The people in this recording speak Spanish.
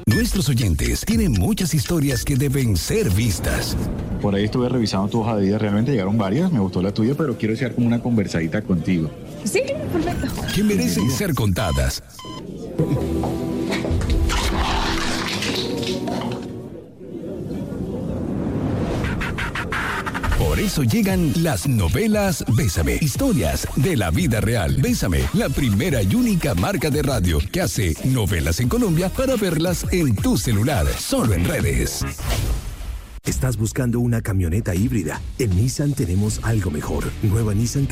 Nuestros oyentes tienen muchas historias que deben ser vistas. Por ahí estuve revisando tu hoja de vida, realmente llegaron varias, me gustó la tuya, pero quiero hacer como una conversadita contigo. Sí, perfecto. Que merecen ser contadas. Por eso llegan las novelas Bésame, historias de la vida real. Bésame, la primera y única marca de radio que hace novelas en Colombia para verlas en tu celular, solo en redes. ¿Estás buscando una camioneta híbrida? En Nissan tenemos algo mejor. Nueva Nissan